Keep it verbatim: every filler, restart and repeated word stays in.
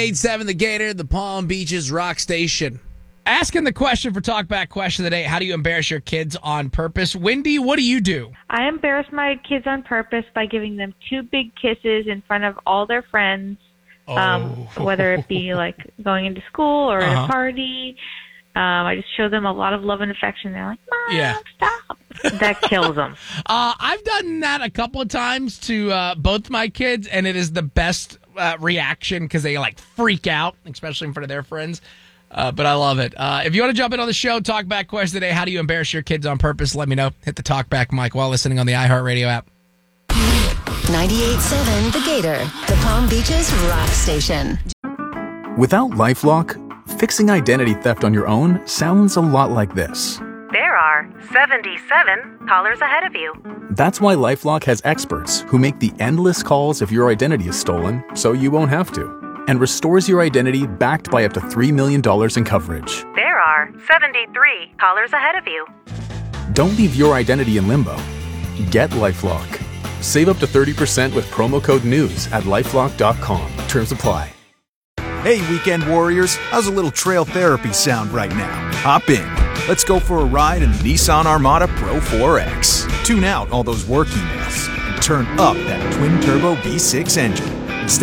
eight seven The Gator, the Palm Beaches Rock Station. Asking the question for Talkback Question of the Day, how do you embarrass your kids on purpose? Wendy, what do you do? I embarrass my kids on purpose by giving them two big kisses in front of all their friends, Oh. um, whether it be like going into school or at Uh-huh. a party. Um, I just show them a lot of love and affection. They're like, Mom, Yeah. stop. That kills them. Uh, I've done that a couple of times to uh, both my kids, and it is the best uh, reaction because they like freak out, especially in front of their friends. Uh, but I love it. Uh, if you want to jump in on the show, Talkback Question today, how do you embarrass your kids on purpose? Let me know. Hit the Talkback mic while listening on the iHeartRadio app. ninety-eight point seven The Gator, the Palm Beaches Rock Station. Without LifeLock, fixing identity theft on your own sounds a lot like this. There are seventy-seven callers ahead of you. That's why LifeLock has experts who make the endless calls if your identity is stolen, so you won't have to, and restores your identity backed by up to three million dollars in coverage. There are seventy-three callers ahead of you. Don't leave your identity in limbo. Get LifeLock. Save up to thirty percent with promo code NEWS at lifelock dot com. Terms apply. Hey, weekend warriors, how's a little trail therapy sound right now? Hop in. Let's go for a ride in the Nissan Armada Pro four X. Tune out all those work emails and turn up that twin-turbo V six engine.